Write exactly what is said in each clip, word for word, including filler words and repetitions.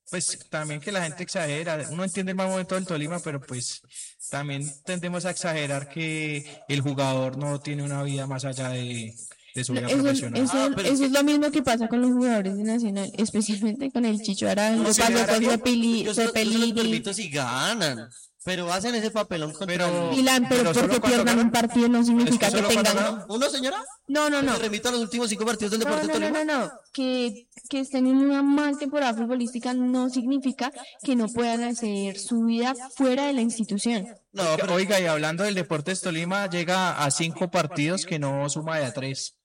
pues también que la gente exagera, uno entiende el mal momento del Tolima, pero pues también tendemos a exagerar que el jugador no tiene una vida más allá de, de su No, vida Eso, profesional. eso, Ah, pero es eso es que lo mismo que pasa con los jugadores de Nacional, especialmente con el Chicho no, Arango, sí, pasó con Arango, Cepeli- yo se, lo- yo se los Cepelini. permito si ganan, pero hacen ese papelón contra Pero, el... Milan, pero, pero solo porque cuando pierdan ganan, un partido no significa es que que solo cuando tengan. ganan. ¿Uno, señora? No, no, no. Me remito a los últimos cinco partidos del No, Deportes no, no, Tolima. no, no. Que, que estén en una mal temporada futbolística no significa que no puedan hacer su vida fuera de la institución. No, Oiga, pero oiga, y hablando del Deportes Tolima, llega a cinco partidos que no suma de a tres.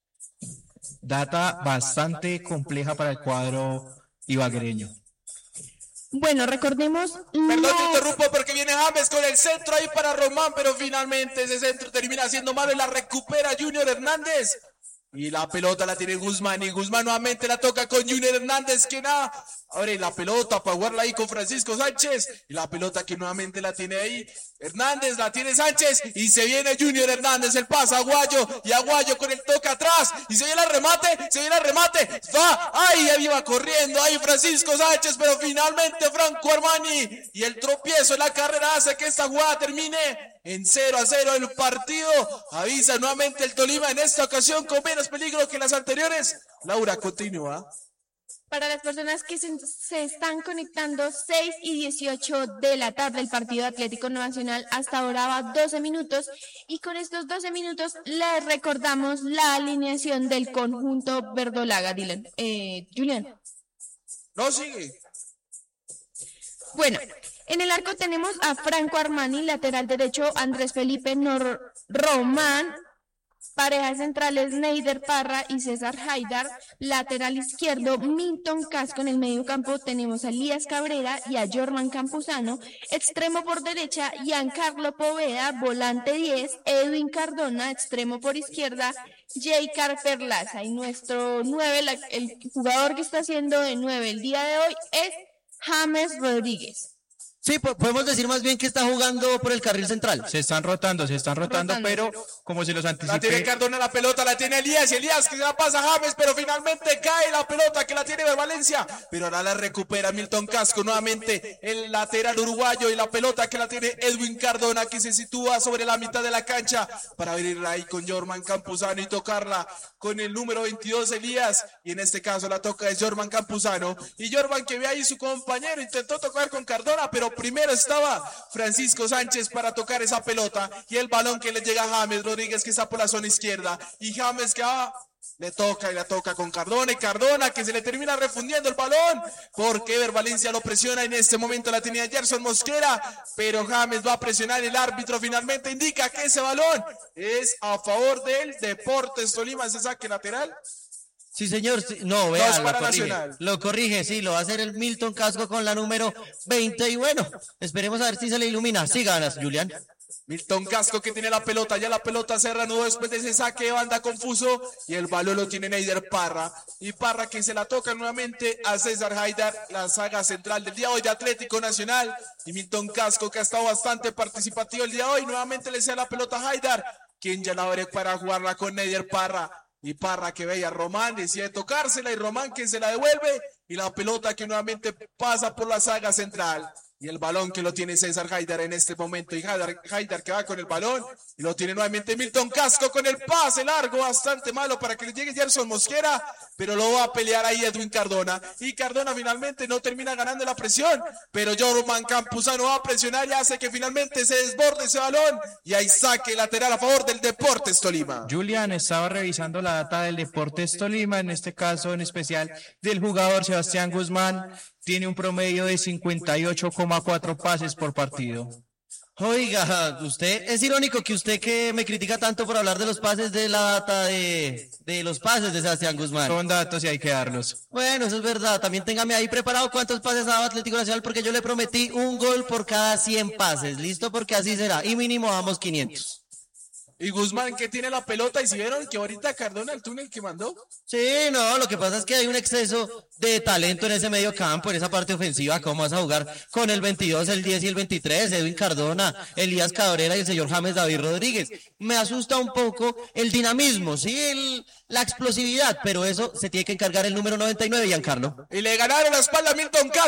Data bastante compleja para el cuadro ibaguereño. Bueno, recordemos Perdón, te las- interrumpo porque viene James con el centro ahí para Román, pero finalmente ese centro termina siendo malo y la recupera Junior Hernández. Y la pelota la tiene Guzmán y Guzmán nuevamente la toca con Junior Hernández que nada. Ahora y la pelota para jugarla ahí con Francisco Sánchez. Y la pelota que nuevamente la tiene ahí Hernández, la tiene Sánchez. Y se viene Junior Hernández, el pasa a Aguayo. Y Aguayo con el toque atrás. Y se viene el remate, se viene el remate. Va, ahí iba corriendo, ahí Francisco Sánchez. Pero finalmente Franco Armani. Y el tropiezo en la carrera hace que esta jugada termine en cero a cero el partido. Avisa nuevamente el Tolima en esta ocasión con menos peligro que las anteriores. Laura, continúa. Para las personas que se, se están conectando, seis y dieciocho de la tarde, el partido Atlético Nacional hasta ahora va doce minutos. Y con estos doce minutos les recordamos la alineación del conjunto verdolaga, Dylan. Eh, Julián. No, sigue. Bueno, en el arco tenemos a Franco Armani, lateral derecho Andrés Felipe Nor Román, parejas centrales Neider Parra y César Haidar, lateral izquierdo Milton Casco, en el medio campo tenemos a Elías Cabrera y a Jorman Campuzano, extremo por derecha Giancarlo Poveda, volante diez, Edwin Cardona, extremo por izquierda Jay Carper Laza, y nuestro nueve, la, el jugador que está haciendo de nueve el día de hoy es James Rodríguez. sí, po- podemos decir más bien que está jugando por el carril central. Se están rotando, se están rotando, Rotando. pero como se los La tiene anticipé, Cardona la pelota, la tiene Elías y Elías que la pasa a James, pero finalmente cae la pelota que la tiene Valencia. Pero ahora la recupera Milton Casco nuevamente, el lateral uruguayo, y la pelota que la tiene Edwin Cardona que se sitúa sobre la mitad de la cancha para abrirla ahí con Jorman Campuzano y tocarla con el número veintidós Elías. Y en este caso la toca es Jorman Campuzano. Y Jorman que ve ahí su compañero, intentó tocar con Cardona, pero primero estaba Francisco Sánchez para tocar esa pelota. Y el balón que le llega a James Rodríguez que está por la zona izquierda. Y James que va, le toca y la toca con Cardona. Y Cardona que se le termina refundiendo el balón. Porque Ever Valencia lo presiona. En este momento la tenía Gerson Mosquera. Pero James va a presionar. El árbitro finalmente indica que ese balón es a favor del Deportes Tolima. Ese saque lateral. Sí, señor. sí- No, vea, es lo para corrige. Nacional. Lo corrige, sí, lo va a hacer el Milton Casco con la número veinte. Y bueno, esperemos a ver si se le ilumina. Sí ganas, Julián. Milton Casco que tiene la pelota, ya la pelota se reanudó después de ese saque de banda confuso y el balón lo tiene Neider Parra. Y Parra que se la toca nuevamente a César Haidar, la saga central del día de hoy de Atlético Nacional. Y Milton Casco que ha estado bastante participativo el día de hoy, nuevamente le sea la pelota a Haidar, quien ya la abre para jugarla con Neider Parra. Y Parra que veía a Román, decide tocársela y Román que se la devuelve. Y la pelota que nuevamente pasa por la saga central. Y el balón que lo tiene César Haidar en este momento. Y Haidar, Haidar que va con el balón. Y lo tiene nuevamente Milton Casco con el pase largo. Bastante malo para que le llegue Gerson Mosquera. Pero lo va a pelear ahí Edwin Cardona. Y Cardona finalmente no termina ganando la presión. Pero Jorman Campuzano va a presionar y hace que finalmente se desborde ese balón. Y ahí saque lateral a favor del Deportes Tolima. Julian estaba revisando la data del Deportes Tolima, en este caso en especial del jugador Sebastián Guzmán, tiene un promedio de cincuenta y ocho coma cuatro pases por partido. Oiga, usted, es irónico que usted que me critica tanto por hablar de los pases de la data de, de los pases de Sebastián Guzmán. Son datos y hay que darlos. Bueno, eso es verdad. También téngame ahí preparado cuántos pases ha dado Atlético Nacional porque yo le prometí un gol por cada cien pases. ¿Listo? Porque así será. Y mínimo damos quinientos. Y Guzmán que tiene la pelota. Y si vieron que ahorita Cardona el túnel que mandó. Sí, no, lo que pasa es que hay un exceso de talento en ese medio campo, en esa parte ofensiva. ¿Cómo vas a jugar con el veintidós, el diez y el veintitrés? Edwin Cardona, Elías Cabrera y el señor James David Rodríguez. Me asusta un poco el dinamismo, sí, el, la explosividad, pero eso se tiene que encargar el número noventa y nueve, Giancarlo. Y le ganaron la espalda a Milton Casco.